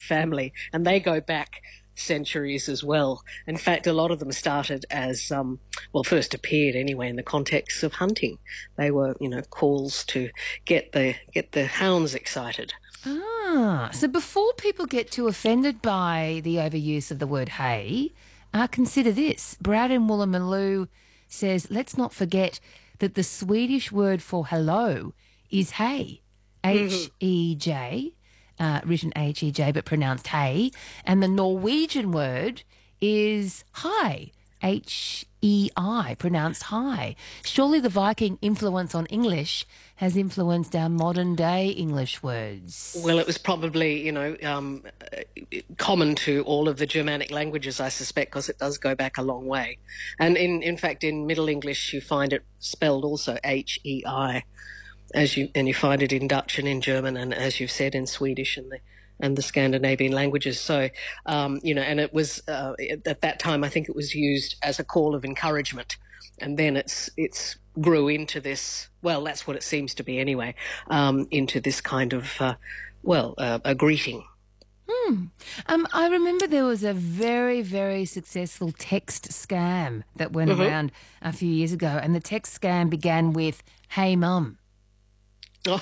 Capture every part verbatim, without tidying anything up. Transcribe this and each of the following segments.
family, and they go back centuries as well. In fact, a lot of them started as, um, well, first appeared anyway in the context of hunting. They were, you know, calls to get the get the hounds excited. Ah, so before people get too offended by the overuse of the word hey, uh, consider this. Brad in Woolloomooloo says, let's not forget that the Swedish word for hello is hey, H E J, uh, written H E J but pronounced hey, and the Norwegian word is hi, H E I, pronounced hi. Surely the Viking influence on English has influenced our modern-day English words. Well, it was probably, you know, um, common to all of the Germanic languages, I suspect, because it does go back a long way. And in, in fact, in Middle English, you find it spelled also H E I, as you and you find it in Dutch and in German, and as you've said, in Swedish and the and the Scandinavian languages. So, um, you know, and it was uh, at that time, I think it was used as a call of encouragement, and then it's it's grew into this. Well, that's what it seems to be anyway. Um, into this kind of uh, well, uh, a greeting. Hmm. Um, I remember there was a very, very successful text scam that went Mm-hmm. around a few years ago, and the text scam began with "Hey, Mum." Oh,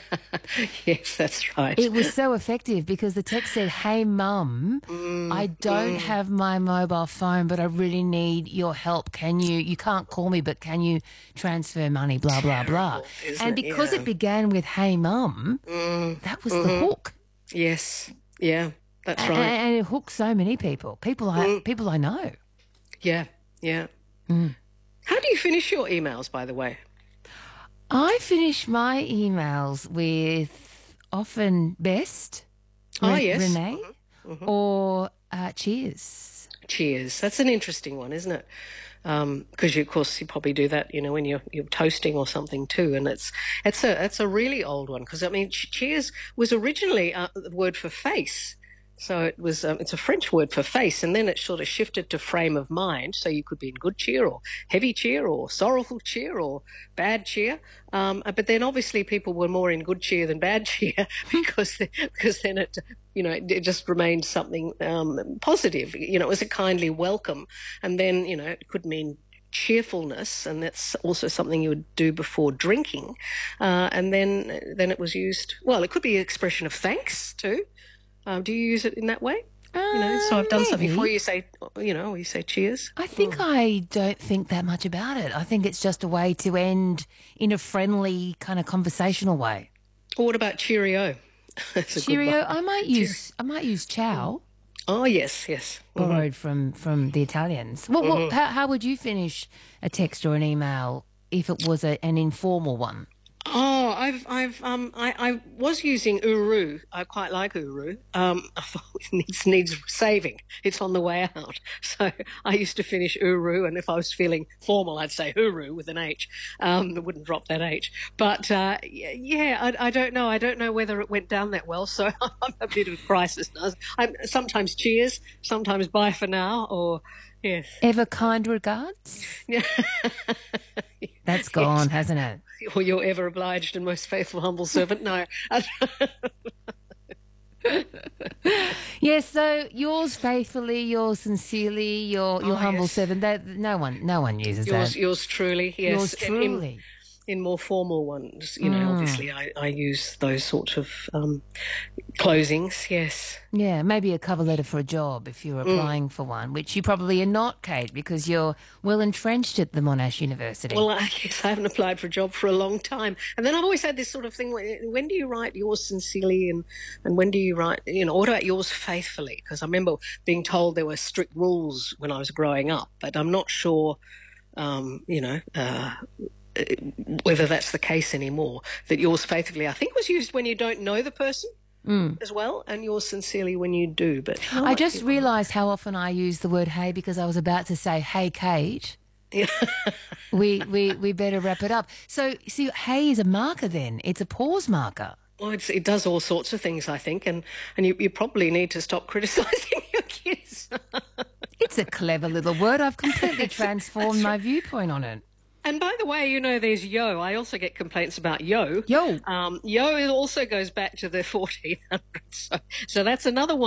yes, that's right. It was so effective because the text said, "Hey, Mum, Mm, I don't mm. have my mobile phone, but I really need your help. Can you, you can't call me, but can you transfer money, blah, blah, blah." Terrible, isn't And it? because Yeah. it began with "Hey, Mum," Mm, that was the mm-hmm. hook. Yes. Yeah, that's A- right. And it hooked so many people, people I, Mm, people I know. yeah, yeah. Mm. How do you finish your emails, by the way? I finish my emails with often best, Oh, Ren- yes. Renee, hmm hmm or uh, cheers. Cheers. That's an interesting one, isn't it? Because you, of course, you probably do that, you know, when you're you're toasting or something too, and it's it's a it's a really old one because I mean, ch- cheers was originally uh, the word for face. So it was um, it's a French word for face, and then it sort of shifted to frame of mind. So you could be in good cheer or heavy cheer or sorrowful cheer or bad cheer. Um, uh, but then obviously people were more in good cheer than bad cheer because they, because then it you know it, it just remained something um, positive. You know, it was a kindly welcome, and then you know it could mean cheerfulness, and that's also something you would do before drinking. Uh, and then then it was used. Well, it could be an expression of thanks too. Um, do you use it in that way? You know, so Uh, I've done something for maybe. you. You say, you know, you say cheers. I think I don't think that much about it. I think it's just a way to end in a friendly kind of conversational way. Or what about cheerio? That's a good one. Cheerio. I might Cheerio. use. I might use ciao, Oh yes, yes. Mm-hmm. borrowed from from the Italians. What? What? Mm-hmm. How, how would you finish a text or an email if it was a, an informal one? Oh, I've, I've, um, I, I was using Uru. I quite like Uru. Um, I thought it needs, needs saving. It's on the way out. So I used to finish Uru, and if I was feeling formal, I'd say Uru with an H. Um, I wouldn't drop that H. But, uh, yeah, I, I don't know. I don't know whether it went down that well. So I'm a bit of a crisis now. I'm sometimes cheers, sometimes bye for now, or yes. Ever kind regards. That's gone, Yes. hasn't it? Or your ever obliged and most faithful humble servant. No. Yes. So yours faithfully, yours sincerely, your your Oh, humble yes. servant. That no one, no one uses Yours, that. yours truly, yes. Yours In, in, truly. in more formal ones, you know, Mm. obviously I, I use those sorts of um, closings, yes. Yeah, maybe a cover letter for a job if you're applying for one, which you probably are not, Kate, because you're well entrenched at the Monash University. Well, I guess I haven't applied for a job for a long time. And then I've always had this sort of thing, when, when do you write yours sincerely and, and when do you write, you know, what about yours faithfully? Because I remember being told there were strict rules when I was growing up, but I'm not sure, um, you know, uh, whether that's the case anymore, that yours faithfully, I think, was used when you don't know the person Mm. as well, and yours sincerely when you do. But I I might just be wrong. realised how often I use the word hey because I was about to say, hey, Kate, Yeah. we, we, we better wrap it up. So, see, hey is a marker then. It's a pause marker. Well, it's, it does all sorts of things, I think, and, and you, you probably need to stop criticising your kids. It's a clever little word. I've completely transformed my viewpoint on it. And by the way, you know, there's yo. I also get complaints about yo. Yo. Um, yo also goes back to the fourteen hundreds. So, so that's another one.